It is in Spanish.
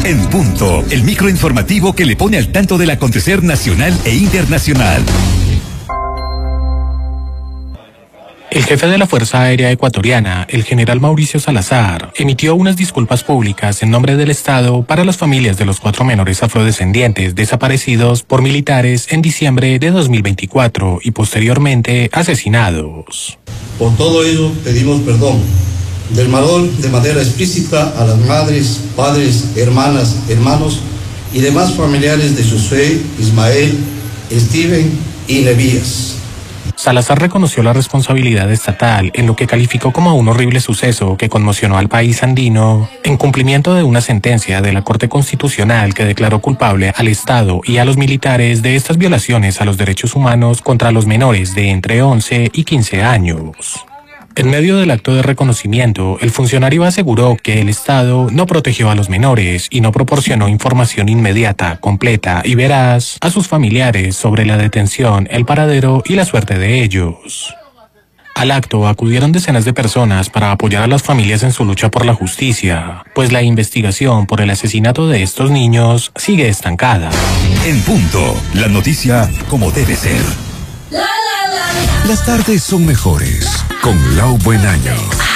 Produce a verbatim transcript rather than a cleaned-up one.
En Punto, el microinformativo que le pone al tanto del acontecer nacional e internacional. El jefe de la Fuerza Aérea Ecuatoriana, el general Mauricio Salazar, emitió unas disculpas públicas en nombre del Estado para las familias de los cuatro menores afrodescendientes desaparecidos por militares en diciembre de dos mil veinticuatro y posteriormente asesinados. Por todo ello pedimos perdón del mayor de manera explícita a las madres, padres, hermanas, hermanos y demás familiares de Josué, Ismael, Steven y Nebías. Salazar reconoció la responsabilidad estatal en lo que calificó como un horrible suceso que conmocionó al país andino, en cumplimiento de una sentencia de la Corte Constitucional que declaró culpable al Estado y a los militares de estas violaciones a los derechos humanos contra los menores de entre once y quince años. En medio del acto de reconocimiento, el funcionario aseguró que el Estado no protegió a los menores y no proporcionó información inmediata, completa y veraz a sus familiares sobre la detención, el paradero y la suerte de ellos. Al acto acudieron decenas de personas para apoyar a las familias en su lucha por la justicia, pues la investigación por el asesinato de estos niños sigue estancada. En Punto, la noticia como debe ser. Las tardes son mejores con Lau Buen Año.